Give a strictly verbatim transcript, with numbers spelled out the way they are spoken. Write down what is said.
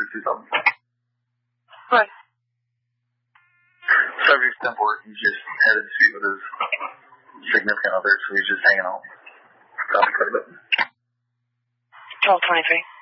see something. What? Subject's simple. He's just headed to speak with his significant other, so he's just hanging out. Got me quite a bit. twelve twenty-three.